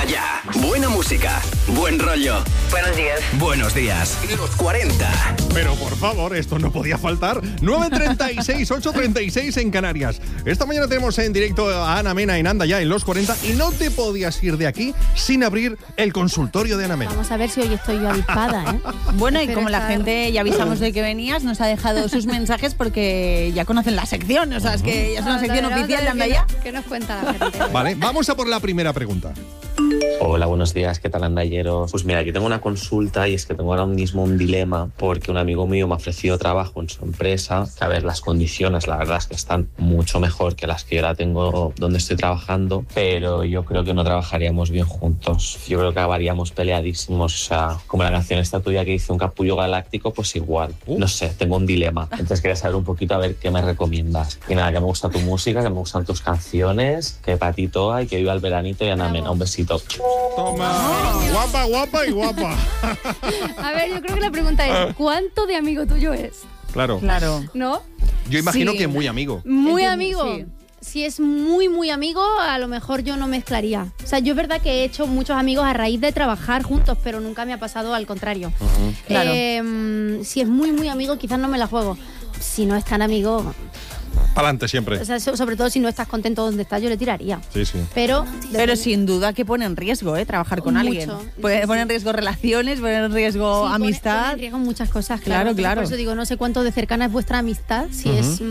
Empieza ya. Buena música, buen rollo. Buenos días. Buenos días. Los 40. Pero por favor, esto no podía faltar. 9:36, 8:36 en Canarias. Esta mañana tenemos en directo a Ana Mena en Anda Ya en Los 40 y no te podías ir de aquí sin abrir el consultorio de Ana Mena. Vamos a ver si hoy estoy yo avispada, ¿eh? Bueno, y Pero como la gente ya avisamos de que venías, nos ha dejado sus mensajes porque ya conocen la sección. O sea, es que ya es una sección oficial de Anda Ya. ¿Qué nos cuenta la gente? Vale, vamos a por la primera pregunta. Hola, buenos días, ¿qué tal, andalleros? Pues mira, yo tengo una consulta y es que tengo ahora mismo un dilema porque un amigo mío me ha ofrecido trabajo en su empresa, que a ver, las condiciones la verdad es que están mucho mejor que las que yo ahora tengo donde estoy trabajando, pero yo creo que no trabajaríamos bien juntos. Yo creo que acabaríamos peleadísimos, o sea, como la canción esta tuya que hizo Un Capullo Galáctico, pues igual. No sé, tengo un dilema. Entonces quería saber un poquito a ver qué me recomiendas. Y nada, que me gusta tu música, que me gustan tus canciones, que para ti toa y que viva el veranito y Ana Mena. Un besito. Toma, guapa, guapa y guapa. A ver, yo creo que la pregunta es, ¿cuánto de amigo tuyo es? Claro. Claro. ¿No? Yo imagino Sí. que muy amigo. Muy Entiendo, amigo. sí. Si es muy, muy amigo, a lo mejor yo no mezclaría. O sea, yo es verdad que he hecho muchos amigos a raíz de trabajar juntos, pero nunca me ha pasado al contrario. Claro. Si es muy, muy amigo, quizás no me la juego. Si no es tan amigo, Pa'lante siempre. o sea, sobre todo si no estás contento donde estás, yo le tiraría. Sí, sí. Pero Sin duda que pone en riesgo, trabajar con Mucho. alguien. Sí, sí. Pone en riesgo relaciones, pone en riesgo sí, amistad. pone en riesgo muchas cosas, claro. Claro, Entonces, claro. Por eso digo, no sé cuánto de cercana es vuestra amistad, si es...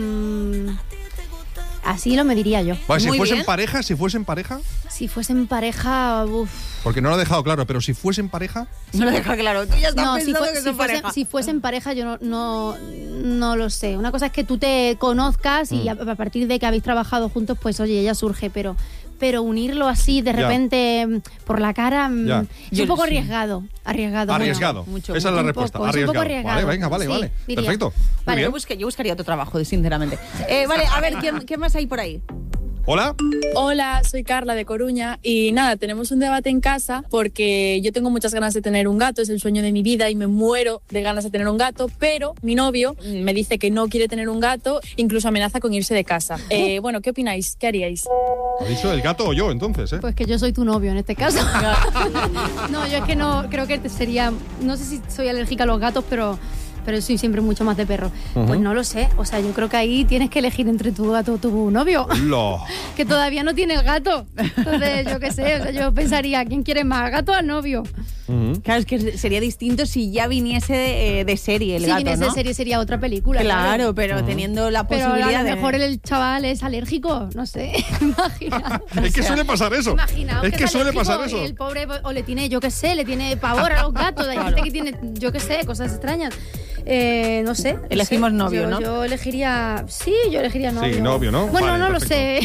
así lo mediría yo. Vale, si Muy fuesen bien. pareja, Si fuesen pareja, uff. porque no lo he dejado claro, pero si fuesen pareja, No lo deja claro. Tú ya estás No, pensando que son pareja. si fuesen pareja, yo no lo sé. Una cosa es que tú te conozcas y a partir de que habéis trabajado juntos, pues oye, ya surge, pero unirlo así de Ya. repente por la cara Ya. es Yo un poco sí. arriesgado. Arriesgado. mucho, Esa es la Un respuesta. poco, es un poco Arriesgado. arriesgado. Vale, venga, vale. Sí, diría. Perfecto. Muy Vale, bien. Yo buscaría otro trabajo, sinceramente. Vale, a ver, ¿qué más hay por ahí? Hola. Hola, soy Carla de Coruña y nada, tenemos un debate en casa porque yo tengo muchas ganas de tener un gato, es el sueño de mi vida y me muero de ganas de tener un gato, pero mi novio me dice que no quiere tener un gato, incluso amenaza con irse de casa. Bueno, ¿qué opináis? ¿Qué haríais? ¿Ha dicho el gato o yo entonces, pues que yo soy tu novio en este caso. No, yo es que no, creo que sería, no sé si soy alérgica a los gatos, pero soy siempre mucho más de perro. Pues no lo sé, o sea, yo creo que ahí tienes que elegir entre tu gato o tu novio, que todavía no tiene el gato. Entonces, yo qué sé, o sea, yo pensaría, ¿quién quiere más, gato o novio? Claro, es que sería distinto si ya viniese de serie el Si gato, viniese ¿no? de serie sería otra película. Claro, pero teniendo la Pero posibilidad a lo de... mejor el chaval es alérgico, no sé, imagina. Es que suele pasar eso. Imaginaos Es que suele alérgico pasar eso. y el pobre, o le tiene, yo qué sé, le tiene pavor a los gatos. Hay gente que tiene, yo qué sé, cosas extrañas. No sé. Elegimos novio, ¿no? Yo elegiría, yo elegiría novio. Sí, novio, ¿no? Bueno, Vale, no lo perfecto. sé.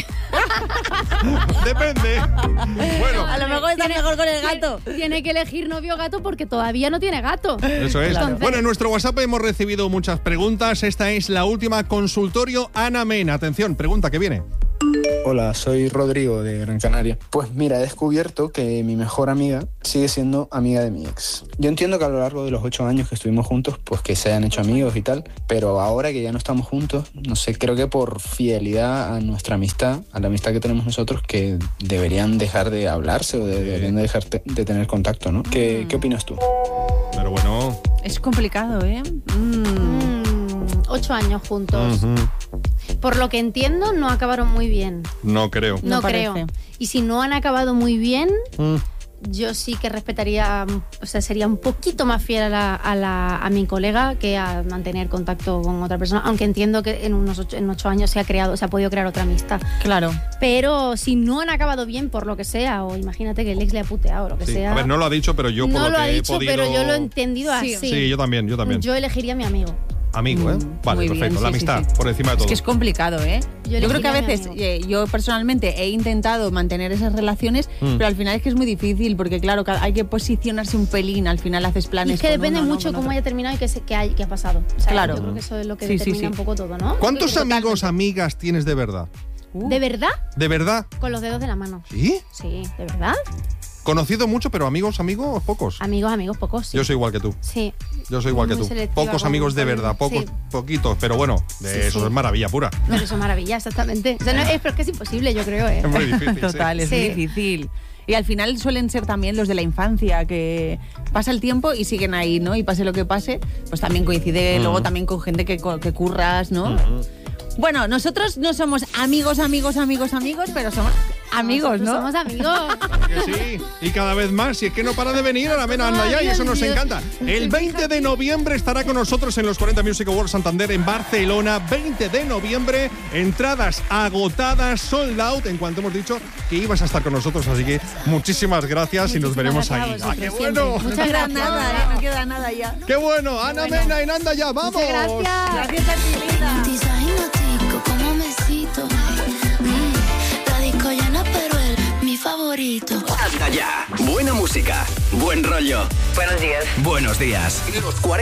Depende. Bueno, A lo mejor está mejor con el gato. Tiene que elegir novio o gato porque todavía no tiene gato. eso es. Entonces- Bueno, en nuestro WhatsApp hemos recibido muchas preguntas. Esta es la última, consultorio Ana Mena. Atención, pregunta que viene. Hola, soy Rodrigo de Gran Canaria. Pues mira, he descubierto que mi mejor amiga sigue siendo amiga de mi ex. Yo entiendo que a lo largo de los 8 años que estuvimos juntos, pues que se hayan hecho amigos y tal, pero ahora que ya no estamos juntos, no sé, creo que por fidelidad a nuestra amistad, a la amistad que tenemos nosotros, que deberían dejar de hablarse o deberían de dejar de tener contacto, ¿no? ¿Qué opinas tú? Pero bueno. Es complicado, 8 años juntos. Por lo que entiendo, no acabaron muy bien. No creo. No parece. creo. Y si no han acabado muy bien, yo sí que respetaría, o sea, sería un poquito más fiel a mi colega que a mantener contacto con otra persona, aunque entiendo que en 8 años se ha podido crear otra amistad. Claro. Pero si no han acabado bien por lo que sea, o imagínate que el ex le ha puteado o lo que Sí. sea. A ver, no lo ha dicho, pero yo por no lo lo que ha he dicho, podido... pero yo lo he entendido así. Sí, yo también. Yo elegiría a mi amigo. Amigo, ¿eh? Vale, Muy perfecto. bien, la sí, amistad, sí, sí. por encima de todo. Es que es complicado, Yo creo que a elegiría a mi veces, amigo. yo personalmente he intentado mantener esas relaciones, pero al final es que es muy difícil, porque claro, hay que posicionarse un pelín, al final haces Y planes es que con depende uno, ¿no? mucho Con cómo otro. haya terminado y qué ha pasado. O sea, Claro. Yo creo que eso es lo que Sí, sí, determina sí. un poco todo, ¿no? ¿Cuántos Totalmente. amigos, amigas tienes de verdad? ¿De verdad? ¿De verdad? Con los dedos de la mano. ¿Sí? Sí, ¿de verdad? Conocido mucho, pero amigos, pocos. Amigos, pocos, sí. Yo soy igual que tú. Sí. Yo soy igual que Muy tú. selectiva Pocos amigos de verdad, sí. poquitos, pero bueno, eso sí. es maravilla pura. Pero eso es maravilla, exactamente. O sea, pero es que es imposible, yo creo, Es muy difícil. Total, es Sí. muy difícil. Y al final suelen ser también los de la infancia, que pasa el tiempo y siguen ahí, ¿no? Y pase lo que pase, pues también coincide luego también con gente que curras, ¿no? Bueno, nosotros no somos amigos, pero somos amigos, ¿no? Somos amigos. Que sí, y cada vez más, y es que no para de venir a la Mena Anda Ya, y eso nos encanta. El 20 de noviembre estará con nosotros en los 40 Music Awards Santander en Barcelona. 20 de noviembre, entradas agotadas, sold out, en cuanto hemos dicho que ibas a estar con nosotros, así que muchísimas gracias y nos veremos ahí. Gracias a ¡Qué vosotros bueno! siempre. Muchas gracias. Nada, no queda nada ya. ¡Qué bueno! Ana Mena en Anda Ya, ¡vamos! Muchas gracias. Gracias a ti, linda. Como mesito. La disco llena, pero él, mi favorito. Anda Ya. Buena música, buen rollo. Buenos días. Buenos días. Los 40